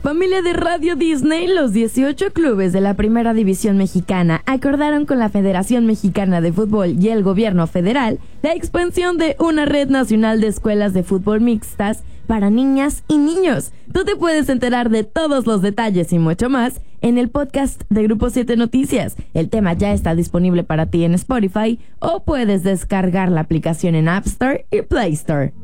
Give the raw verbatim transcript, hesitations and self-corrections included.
Familia de Radio Disney, los dieciocho clubes de la Primera División Mexicana acordaron con la Federación Mexicana de Fútbol y el Gobierno Federal la expansión de una red nacional de escuelas de fútbol mixtas para niñas y niños. Tú te puedes enterar de todos los detalles y mucho más en el podcast de Grupo siete Noticias. El tema ya está disponible para ti en Spotify o puedes descargar la aplicación en App Store y Play Store.